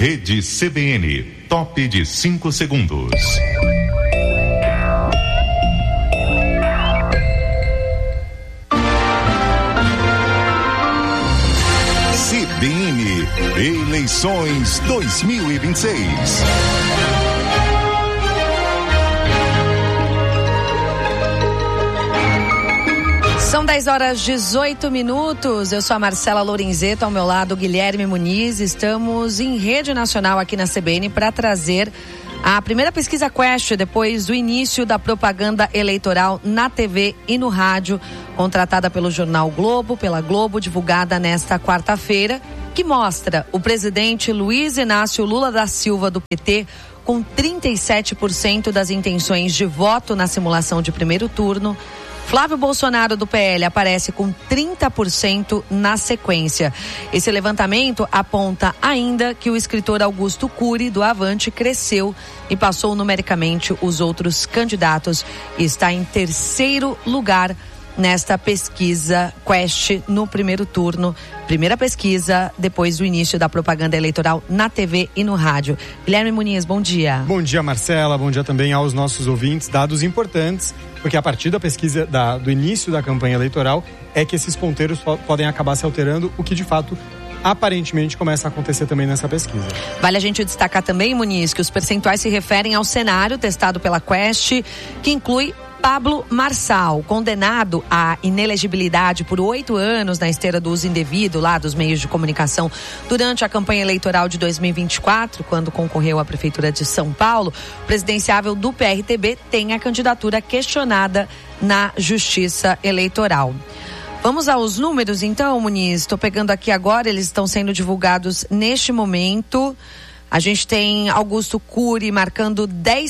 Rede CBN, top de 5 segundos. CBN Eleições 2026. São 10h18. Eu sou a Marcela Lorenzeto, ao meu lado Guilherme Muniz. Estamos em rede nacional aqui na CBN para trazer a primeira pesquisa Quest depois do início da propaganda eleitoral na TV e no rádio, contratada pelo jornal Globo, pela Globo, divulgada nesta quarta-feira, que mostra o presidente Luiz Inácio Lula da Silva do PT com 37% das intenções de voto na simulação de primeiro turno. Flávio Bolsonaro do PL aparece com 30% na sequência. Esse levantamento aponta ainda que o escritor Augusto Cury do Avante cresceu e passou numericamente os outros candidatos e está em terceiro lugar nesta pesquisa Quest no primeiro turno. Primeira pesquisa depois do início da propaganda eleitoral na TV e no rádio. Guilherme Muniz, bom dia. Bom dia, Marcela. Bom dia também aos nossos ouvintes. Dados importantes, porque a partir da pesquisa do início da campanha eleitoral é que esses ponteiros podem acabar se alterando, o que de fato aparentemente começa a acontecer também nessa pesquisa. Vale a gente destacar também, Muniz, que os percentuais se referem ao cenário testado pela Quest, que inclui Pablo Marçal, condenado à inelegibilidade por 8 anos na esteira do uso indevido lá dos meios de comunicação durante a campanha eleitoral de 2024, quando concorreu à Prefeitura de São Paulo. O presidenciável do PRTB tem a candidatura questionada na Justiça Eleitoral. Vamos aos números então, Muniz. Estou pegando aqui agora, eles estão sendo divulgados neste momento. A gente tem Augusto Cury marcando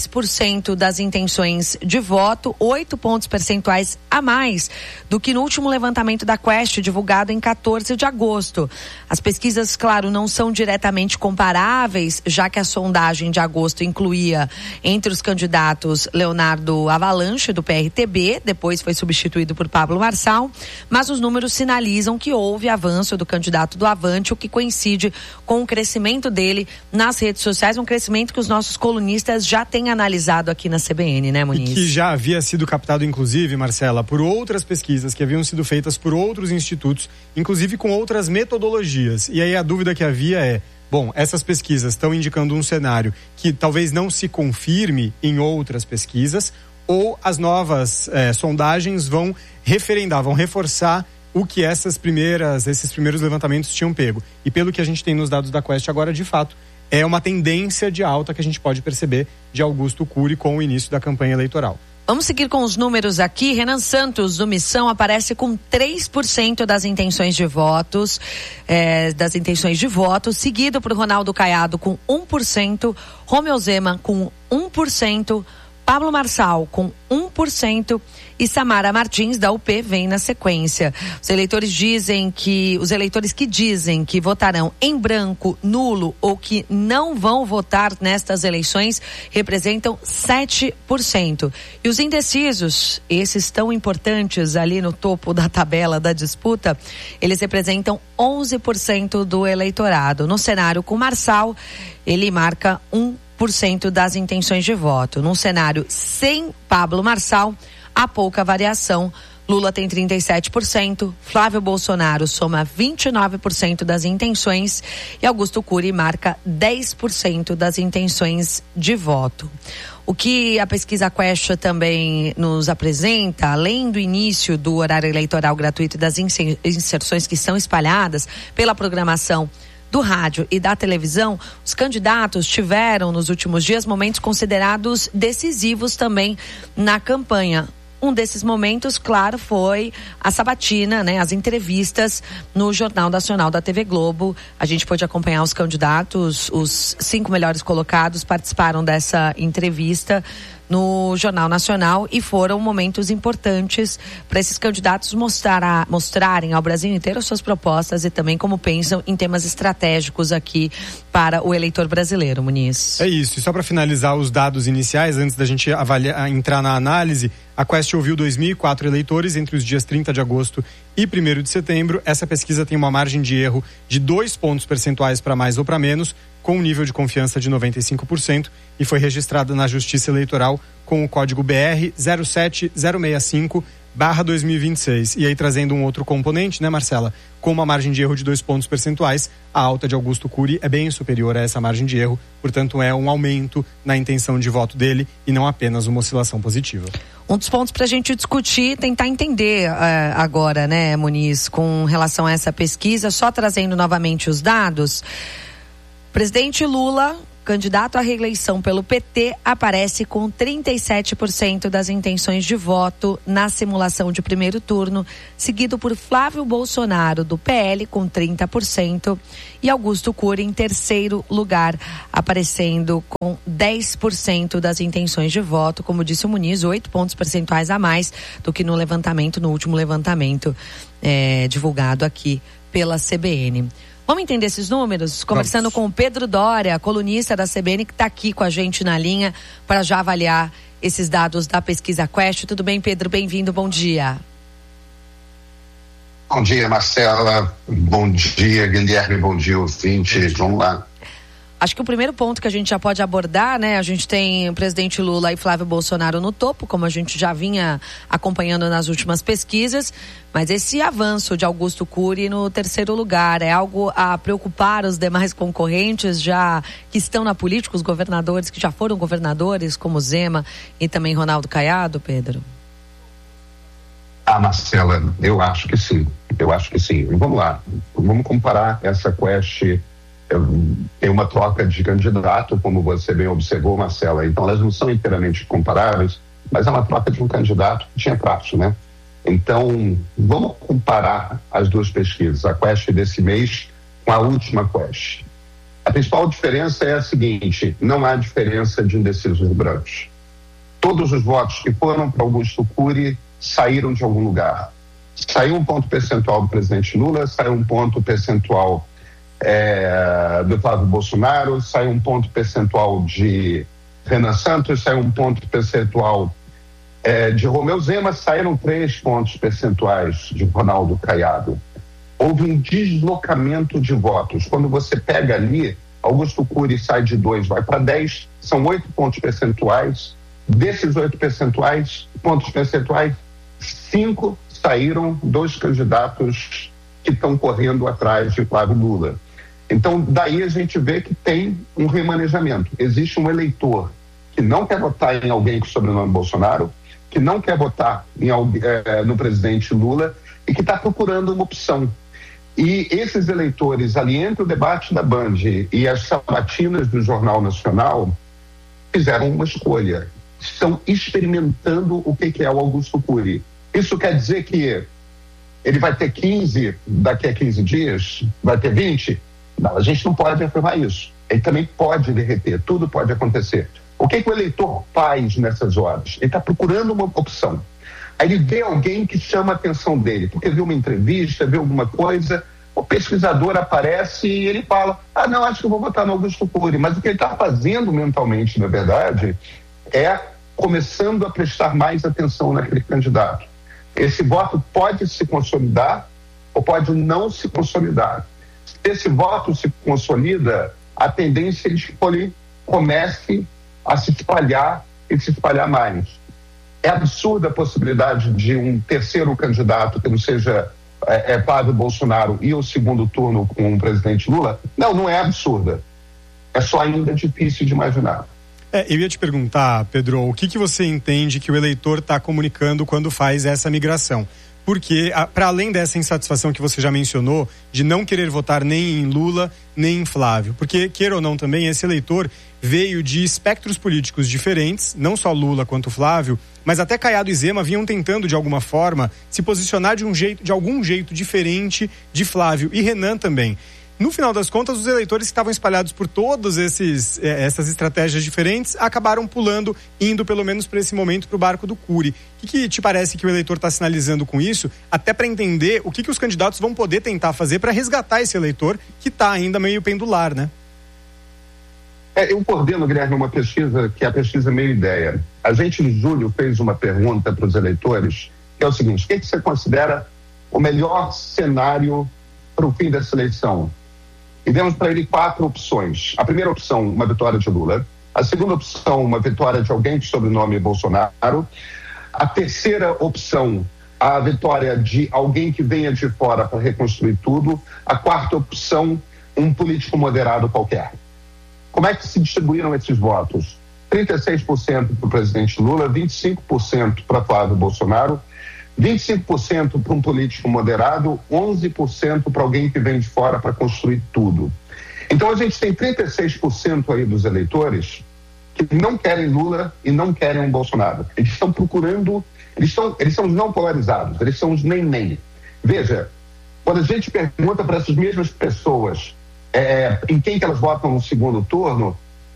10% das intenções de voto, 8 pontos percentuais a mais do que no último levantamento da Quest, divulgado em 14 de agosto. As pesquisas, claro, não são diretamente comparáveis, já que a sondagem de agosto incluía entre os candidatos Leonardo Avalanche, do PRTB, depois foi substituído por Pablo Marçal, mas os números sinalizam que houve avanço do candidato do Avante, o que coincide com o crescimento dele nas redes sociais, um crescimento que os nossos colunistas já têm analisado aqui na CBN, né, Muniz? E que já havia sido captado, inclusive, Marcela, por outras pesquisas que haviam sido feitas por outros institutos, inclusive com outras metodologias. E aí a dúvida que havia é, bom, essas pesquisas estão indicando um cenário que talvez não se confirme em outras pesquisas, ou as novas sondagens vão referendar, vão reforçar o que esses primeiros levantamentos tinham pego. E pelo que a gente tem nos dados da Quest agora, de fato, é uma tendência de alta que a gente pode perceber de Augusto Cury com o início da campanha eleitoral. Vamos seguir com os números aqui. Renan Santos, do Missão, aparece com 3% das intenções de votos, seguido por Ronaldo Caiado com 1%, Romeu Zema com 1%, Pablo Marçal com 1% e Samara Martins, da UP, vem na sequência. Os eleitores que dizem que votarão em branco, nulo ou que não vão votar nestas eleições representam 7%. E os indecisos, esses tão importantes ali no topo da tabela da disputa, eles representam 11% do eleitorado. No cenário com Marçal, ele marca 1% das intenções de voto. Num cenário sem Pablo Marçal, há pouca variação. Lula tem 37%, Flávio Bolsonaro soma 29% das intenções e Augusto Cury marca 10% das intenções de voto. O que a pesquisa Quest também nos apresenta, além do início do horário eleitoral gratuito e das inserções que são espalhadas pela programação do rádio e da televisão, os candidatos tiveram nos últimos dias momentos considerados decisivos também na campanha. Um desses momentos, claro, foi a sabatina, né? As entrevistas no Jornal Nacional da TV Globo. A gente pôde acompanhar os candidatos, os 5 melhores colocados participaram dessa entrevista no Jornal Nacional e foram momentos importantes para esses candidatos mostrarem ao Brasil inteiro suas propostas e também como pensam em temas estratégicos aqui para o eleitor brasileiro, Muniz. É isso, e só para finalizar os dados iniciais, antes da gente entrar na análise, a Quest ouviu 2.004 eleitores entre os dias 30 de agosto e 1º de setembro. Essa pesquisa tem uma margem de erro de 2 pontos percentuais para mais ou para menos, com um nível de confiança de 95% e foi registrada na Justiça Eleitoral com o código BR 07065/2026. E aí trazendo um outro componente, né, Marcela? Com uma margem de erro de 2 pontos percentuais, a alta de Augusto Cury é bem superior a essa margem de erro, portanto é um aumento na intenção de voto dele e não apenas uma oscilação positiva. Um dos pontos para a gente discutir, tentar entender agora, né, Muniz, com relação a essa pesquisa, só trazendo novamente os dados. Presidente Lula, candidato à reeleição pelo PT, aparece com 37% das intenções de voto na simulação de primeiro turno, seguido por Flávio Bolsonaro, do PL, com 30%, e Augusto Cury em terceiro lugar, aparecendo com 10% das intenções de voto, como disse o Muniz, 8 pontos percentuais a mais do que no último levantamento divulgado aqui pela CBN. Vamos entender esses números? Conversando com o Pedro Doria, colunista da CBN, que está aqui com a gente na linha para já avaliar esses dados da pesquisa Quest. Tudo bem, Pedro? Bem-vindo, bom dia. Bom dia, Marcela. Bom dia, Guilherme. Bom dia, ouvintes. Vamos lá. Acho que o primeiro ponto que a gente já pode abordar, né? A gente tem o presidente Lula e Flávio Bolsonaro no topo, como a gente já vinha acompanhando nas últimas pesquisas, mas esse avanço de Augusto Cury no terceiro lugar é algo a preocupar os demais concorrentes já que estão na política, os governadores que já foram governadores, como Zema e também Ronaldo Caiado, Pedro? Marcela, eu acho que sim. Vamos lá, vamos comparar essa Quest. Tem uma troca de candidato, como você bem observou, Marcela. Então, elas não são inteiramente comparáveis, mas é uma troca de um candidato que tinha prazo, né? Então, vamos comparar as duas pesquisas, a Quest desse mês com a última Quest. A principal diferença é a seguinte: não há diferença de indecisos e brancos. Todos os votos que foram para Augusto Cury saíram de algum lugar. Saiu um ponto percentual do presidente Lula, saiu um ponto percentual do Flávio Bolsonaro, saiu um ponto percentual de Renan Santos, saiu um ponto percentual de Romeu Zema, saíram 3 pontos percentuais de Ronaldo Caiado. Houve um deslocamento de votos. Quando você pega ali, Augusto Cury sai de 2, vai para 10, são 8 pontos percentuais. Desses 8 pontos percentuais, 5 saíram dos candidatos que estão correndo atrás de Flávio Lula. Então, daí a gente vê que tem um remanejamento. Existe um eleitor que não quer votar em alguém com sobrenome Bolsonaro, que não quer votar no presidente Lula e que está procurando uma opção. E esses eleitores, ali entre o debate da Band e as sabatinas do Jornal Nacional, fizeram uma escolha. Estão experimentando o que é o Augusto Cury. Isso quer dizer que ele vai ter 15 daqui a 15 dias? Vai ter 20? Não, a gente não pode afirmar isso. Ele também pode derreter, tudo pode acontecer. O que o eleitor faz nessas horas? Ele está procurando uma opção. Aí ele vê alguém que chama a atenção dele, porque viu uma entrevista, viu alguma coisa, o pesquisador aparece e ele fala: não, acho que eu vou votar no Augusto Cury. Mas o que ele está fazendo mentalmente, na verdade, é começando a prestar mais atenção naquele candidato. Esse voto pode se consolidar ou pode não se consolidar. Se esse voto se consolida, a tendência é que ele comece a se espalhar e se espalhar mais. É absurda a possibilidade de um terceiro candidato que não seja Flávio Bolsonaro e o segundo turno com o presidente Lula? Não é absurda. É só ainda difícil de imaginar. Eu ia te perguntar, Pedro, o que você entende que o eleitor está comunicando quando faz essa migração? Porque, para além dessa insatisfação que você já mencionou, de não querer votar nem em Lula, nem em Flávio, porque, queira ou não também, esse eleitor veio de espectros políticos diferentes, não só Lula quanto Flávio, mas até Caiado e Zema vinham tentando, de alguma forma, se posicionar de algum jeito diferente de Flávio, e Renan também. No final das contas, os eleitores que estavam espalhados por todas essas estratégias diferentes acabaram pulando, indo pelo menos para esse momento para o barco do Cury. O que te parece que o eleitor está sinalizando com isso, até para entender o que os candidatos vão poder tentar fazer para resgatar esse eleitor que está ainda meio pendular, né? Eu coordeno, Guilherme, uma pesquisa que é a pesquisa Meio Ideia. A gente, em julho, fez uma pergunta para os eleitores, que é o seguinte: o que você considera o melhor cenário para o fim dessa eleição? e demos para ele 4 opções. A primeira opção, uma vitória de Lula. A segunda opção, uma vitória de alguém de sobrenome Bolsonaro. A terceira opção, a vitória de alguém que venha de fora para reconstruir tudo. A quarta opção, um político moderado qualquer. Como é que se distribuíram esses votos? 36% para o presidente Lula, 25% para Flávio Bolsonaro, 25% para um político moderado, 11% para alguém que vem de fora para construir tudo. Então a gente tem 36% aí dos eleitores que não querem Lula e não querem um Bolsonaro. Eles estão procurando, eles são os não polarizados, eles são os nem. Veja, quando a gente pergunta para essas mesmas pessoas em quem que elas votam no segundo turno,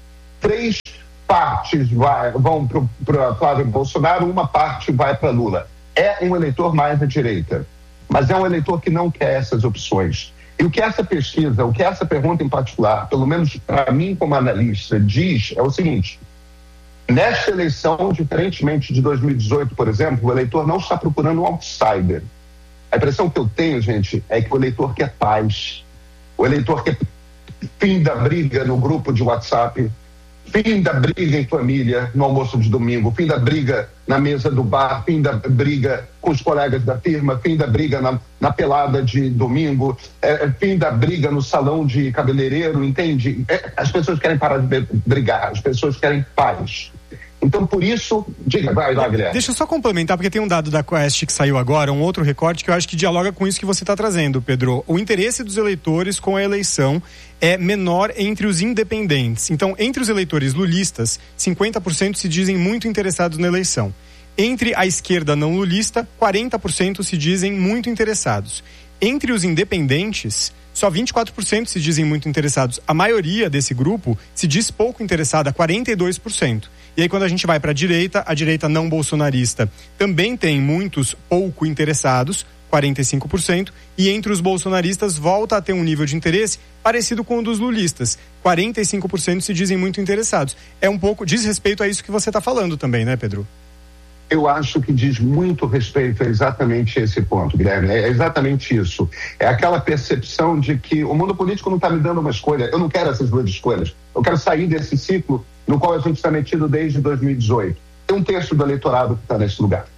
3 partes vão para Flávio Bolsonaro, uma parte vai para Lula. É um eleitor mais à direita, mas é um eleitor que não quer essas opções. E o que essa pesquisa, o que essa pergunta em particular, pelo menos para mim como analista, diz é o seguinte: nesta eleição, diferentemente de 2018, por exemplo, o eleitor não está procurando um outsider. A impressão que eu tenho, gente, é que o eleitor quer paz. O eleitor quer fim da briga no grupo de WhatsApp, fim da briga em família no almoço de domingo, fim da briga na mesa do bar, fim da briga com os colegas da firma, fim da briga na pelada de domingo, fim da briga no salão de cabeleireiro, entende? As pessoas querem parar de brigar, as pessoas querem paz. Então, por isso, diga, vai lá, Guilherme. Deixa eu só complementar, porque tem um dado da Quest que saiu agora, um outro recorte que eu acho que dialoga com isso que você está trazendo, Pedro. O interesse dos eleitores com a eleição é menor entre os independentes. Então, entre os eleitores lulistas, 50% se dizem muito interessados na eleição. Entre a esquerda não lulista, 40% se dizem muito interessados. Entre os independentes, só 24% se dizem muito interessados. A maioria desse grupo se diz pouco interessada, 42%. E aí, quando a gente vai para a direita não bolsonarista também tem muitos pouco interessados, 45%, e entre os bolsonaristas volta a ter um nível de interesse parecido com o dos lulistas. 45% se dizem muito interessados. É um pouco, diz respeito a isso que você está falando também, né, Pedro? Eu acho que diz muito respeito a exatamente esse ponto, Guilherme. É exatamente isso. É aquela percepção de que o mundo político não está me dando uma escolha. Eu não quero essas 2 escolhas. Eu quero sair desse ciclo no qual a gente está metido desde 2018. Tem um terço do eleitorado que está nesse lugar.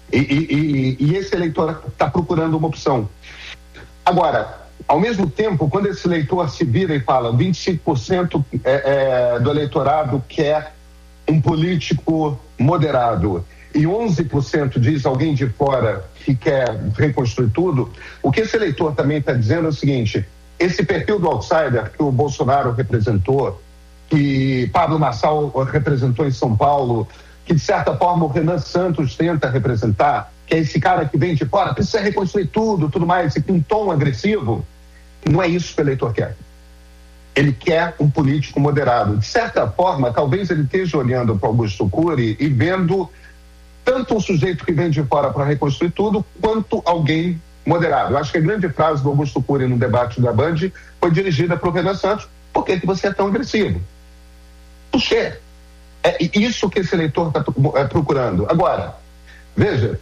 E esse eleitor está procurando uma opção. Agora, ao mesmo tempo, quando esse eleitor se vira e fala 25% do eleitorado quer um político moderado e 11% diz alguém de fora que quer reconstruir tudo, o que esse eleitor também está dizendo é o seguinte: esse perfil do outsider que o Bolsonaro representou, que Pablo Marçal representou em São Paulo, que de certa forma o Renan Santos tenta representar, que é esse cara que vem de fora, precisa reconstruir tudo mais, e com um tom agressivo, não é isso que o eleitor quer. Ele quer um político moderado. De certa forma, talvez ele esteja olhando para Augusto Cury e vendo tanto um sujeito que vem de fora para reconstruir tudo, quanto alguém moderado. Eu acho que a grande frase do Augusto Cury no debate da Band foi dirigida para o Renan Santos: por que você é tão agressivo? Puxa, é isso que esse eleitor está procurando. Agora, veja,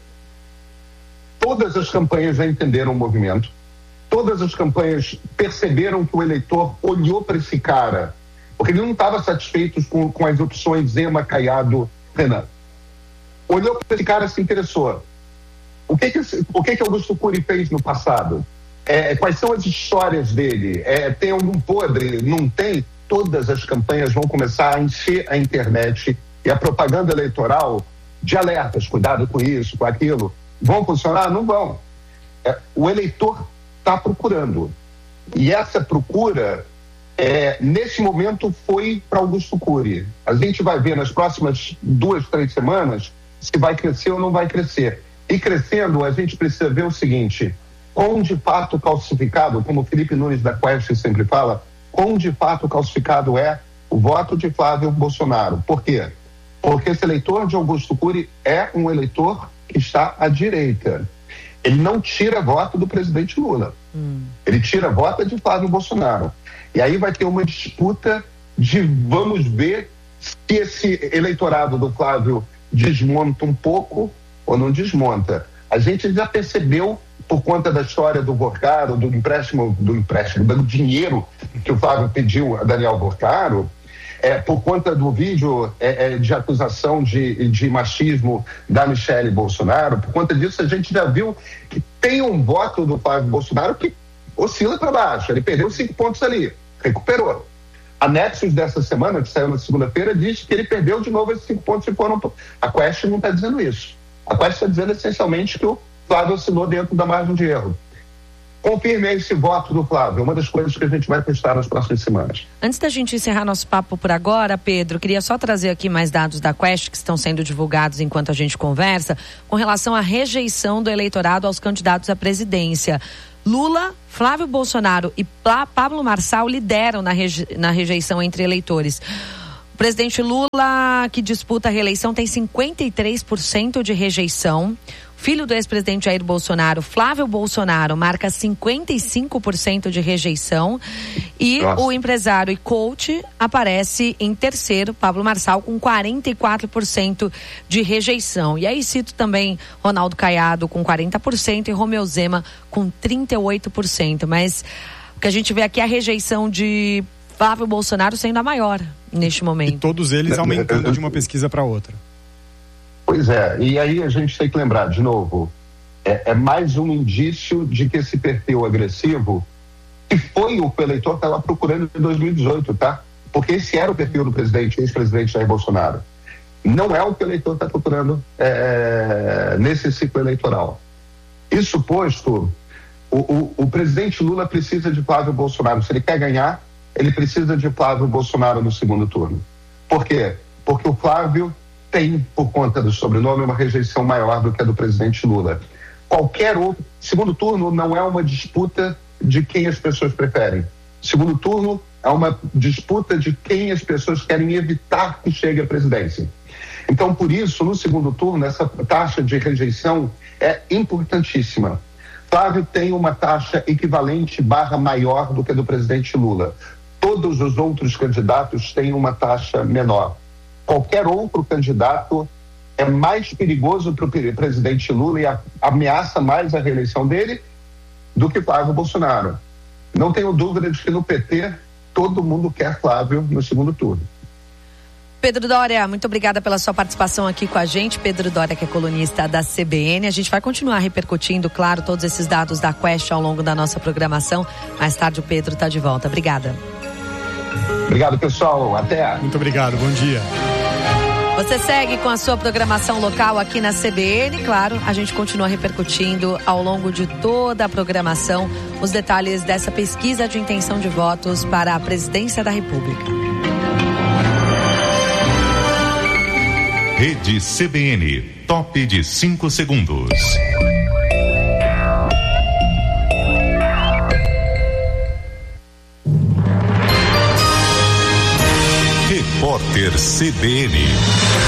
todas as campanhas já entenderam o movimento, todas as campanhas perceberam que o eleitor olhou para esse cara, porque ele não estava satisfeito com as opções Zema, Caiado, Renan. Olhou para esse cara e se interessou. O que Augusto Cury fez no passado? Quais são as histórias dele? Tem algum podre? Não tem? Todas as campanhas vão começar a encher a internet e a propaganda eleitoral de alertas, cuidado com isso, com aquilo. Vão funcionar? Não vão. O eleitor está procurando. E essa procura, nesse momento, foi para Augusto Cury. A gente vai ver nas próximas 2, 3 semanas se vai crescer ou não vai crescer. E crescendo, a gente precisa ver o seguinte: quão de fato calcificado, como o Felipe Nunes da Quest sempre fala, quão de fato calcificado é o voto de Flávio Bolsonaro. Por quê? Porque esse eleitor de Augusto Cury é um eleitor que está à direita. Ele não tira voto do presidente Lula. Ele tira voto de Flávio Bolsonaro. E aí vai ter uma disputa de vamos ver se esse eleitorado do Flávio desmonta um pouco ou não desmonta. A gente já percebeu por conta da história do Vorcaro, do empréstimo, do dinheiro que o Flávio pediu a Daniel Vorcaro, por conta do vídeo de acusação de machismo da Michele Bolsonaro. Por conta disso, a gente já viu que tem um voto do Flávio Bolsonaro que oscila para baixo. Ele perdeu 5 pontos ali, recuperou. A Nexus dessa semana, que saiu na segunda-feira, diz que ele perdeu de novo esses 5 pontos e foram... A Quest não está dizendo isso. A Quest está dizendo essencialmente que o Flávio oscilou dentro da margem de erro. Confirme esse voto do Flávio, é uma das coisas que a gente vai testar nas próximas semanas. Antes da gente encerrar nosso papo por agora, Pedro, queria só trazer aqui mais dados da Quest que estão sendo divulgados enquanto a gente conversa, com relação à rejeição do eleitorado aos candidatos à presidência. Lula, Flávio Bolsonaro e Pablo Marçal lideram na rejeição entre eleitores. O presidente Lula, que disputa a reeleição, tem 53% de rejeição. Filho do ex-presidente Jair Bolsonaro, Flávio Bolsonaro, marca 55% de rejeição. E o empresário e coach aparece em terceiro, Pablo Marçal, com 44% de rejeição. E aí cito também Ronaldo Caiado com 40% e Romeu Zema com 38%. Mas o que a gente vê aqui é a rejeição de Flávio Bolsonaro sendo a maior neste momento. E todos eles aumentando de uma pesquisa para outra. Pois é, e aí a gente tem que lembrar, de novo, é mais um indício de que esse perfil agressivo, que foi o que o eleitor estava procurando em 2018, tá? Porque esse era o perfil do ex-presidente Jair Bolsonaro. Não é o que o eleitor está procurando nesse ciclo eleitoral. Isso posto, o presidente Lula precisa de Flávio Bolsonaro. Se ele quer ganhar, ele precisa de Flávio Bolsonaro no segundo turno. Por quê? Porque o Flávio tem, por conta do sobrenome, uma rejeição maior do que a do presidente Lula. Qualquer outro... Segundo turno não é uma disputa de quem as pessoas preferem. Segundo turno é uma disputa de quem as pessoas querem evitar que chegue à presidência. Então, por isso, no segundo turno, essa taxa de rejeição é importantíssima. Flávio tem uma taxa equivalente / maior do que a do presidente Lula. Todos os outros candidatos têm uma taxa menor. Qualquer outro candidato é mais perigoso para o presidente Lula e ameaça mais a reeleição dele do que Flávio Bolsonaro. Não tenho dúvida de que no PT todo mundo quer Flávio no segundo turno. Pedro Doria, muito obrigada pela sua participação aqui com a gente. Pedro Doria, que é colunista da CBN. A gente vai continuar repercutindo, claro, todos esses dados da Quest ao longo da nossa programação. Mais tarde o Pedro está de volta. Obrigada. Obrigado, pessoal. Até. Muito obrigado. Bom dia. Você segue com a sua programação local aqui na CBN. Claro, a gente continua repercutindo ao longo de toda a programação os detalhes dessa pesquisa de intenção de votos para a presidência da República. Rede CBN, top de 5 segundos. Repórter CBN.